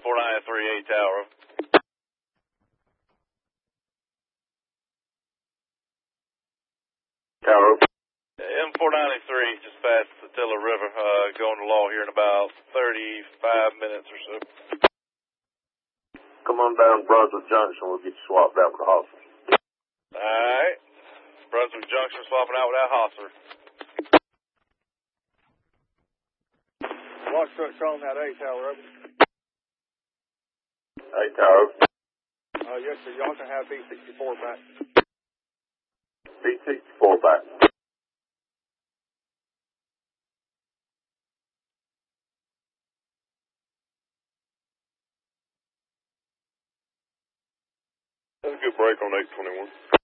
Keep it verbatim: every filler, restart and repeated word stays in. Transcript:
four ninety-three, eight Tower. Tower. M four ninety-three, just past the Tiller River, uh, going to law here in about thirty-five minutes or so. Come on down Brunswick Junction, we'll get you swapped out with the hostler. Alright. Brunswick Junction swapping out with that hostler. Watch truck's on that eight Tower, over. eight Tower. Uh, yes, sir. Y'all can have B sixty-four back. B sixty-four back. That's a good break on eight twenty-one.